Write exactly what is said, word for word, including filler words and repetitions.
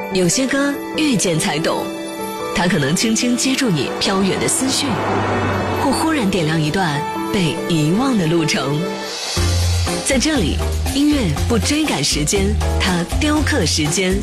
有些歌遇见才懂，它可能轻轻接住你飘远的思绪，或忽然点亮一段被遗忘的路程。在这里，音乐不追赶时间，它雕刻时间。